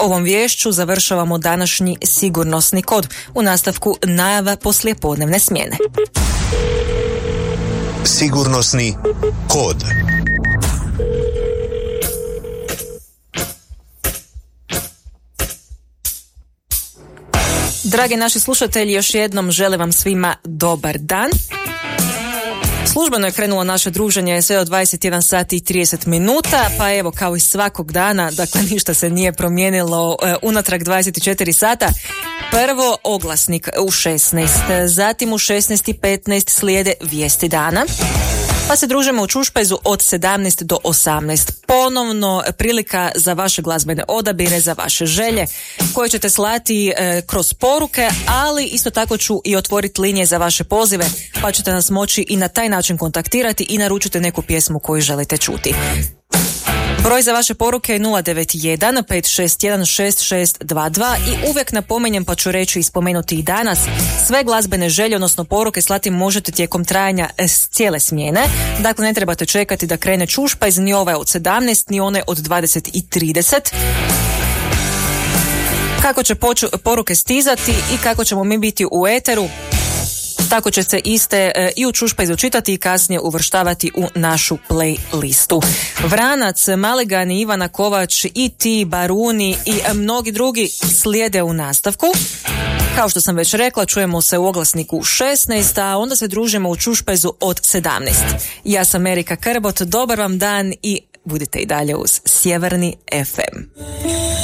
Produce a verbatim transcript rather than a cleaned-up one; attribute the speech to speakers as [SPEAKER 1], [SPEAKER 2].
[SPEAKER 1] Ovom viješću završavamo današnji sigurnosni kod. U nastavku najava poslijepodnevne smjene.
[SPEAKER 2] Sigurnosni kod.
[SPEAKER 1] Dragi naši slušatelji, još jednom želim vam svima dobar dan. Službeno je krenulo naše druženje sve od dvadeset jedan sati i trideset minuta, pa evo kao i svakog dana, dakle ništa se nije promijenilo e, unatrag dvadeset četiri sata. Prvo oglasnik u šesnaest, zatim u šesnaest i petnaest slijede vijesti dana. Pa se družimo u Čušpajzu od sedamnaest do osamnaest. Ponovno prilika za vaše glazbene odabire, za vaše želje koje ćete slati e, kroz poruke, ali isto tako ću i otvoriti linije za vaše pozive, pa ćete nas moći i na taj način kontaktirati i naručite neku pjesmu koju želite čuti. Broj za vaše poruke je nula devet jedan pet šest jedan šest šest dva dva i uvijek napominjem, pa ću reći i spomenuti i danas, sve glazbene želje, odnosno poruke slati možete tijekom trajanja cijele smjene. Dakle, ne trebate čekati da krene Čušpajz, ni ovaj od sedamnaest, ni one od dvadeset i trideset. Kako će poču, poruke stizati i kako ćemo mi biti u eteru, tako će se iste e, i u Čušpajzu čitati i kasnije uvrštavati u našu playlistu. Vranac, Maligani, Ivana Kovač, i ti, Baruni i e, mnogi drugi slijede u nastavku. Kao što sam već rekla, čujemo se u oglasniku šesnaest, a onda se družimo u Čušpajzu od sedamnaest. Ja sam Erika Krbot, dobar vam dan i budite i dalje uz Sjeverni ef em.